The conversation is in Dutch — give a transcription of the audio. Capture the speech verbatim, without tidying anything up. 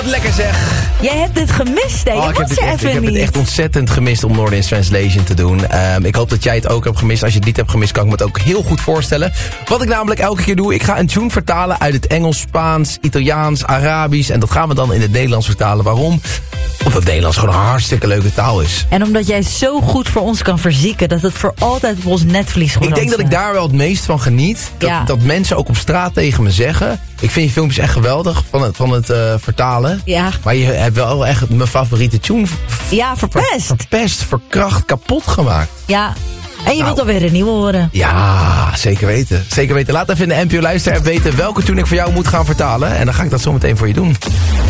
Lekker zeg. Jij hebt dit gemist, hè? Je Oh, ik was heb, dit er echt, even ik heb niet. het echt ontzettend gemist om Noordin's Translation te doen. Um, ik hoop dat jij het ook hebt gemist. Als je het niet hebt gemist, kan ik me het ook heel goed voorstellen. Wat ik namelijk elke keer doe, ik ga een tune vertalen uit het Engels, Spaans, Italiaans, Arabisch. En dat gaan we dan in het Nederlands vertalen. Waarom? Omdat het Nederlands gewoon een hartstikke leuke taal is. En omdat jij zo goed voor ons kan verzieken, dat het voor altijd op ons netvlies gaat. Ik denk dat ik daar wel het meest van geniet. Dat, Ja. dat mensen ook op straat tegen me zeggen. Ik vind je filmpjes echt geweldig van het, van het uh, vertalen. Ja. Maar je hebt wel echt mijn favoriete tune v- Ja, verpest. ver- verpest, verkracht, kapot gemaakt. Ja. En je Nou. wilt alweer een nieuwe horen. Ja, zeker weten. Zeker weten. Laat even in de N P O Luister-app weten welke tune ik voor jou moet gaan vertalen. En dan ga ik dat zo meteen voor je doen.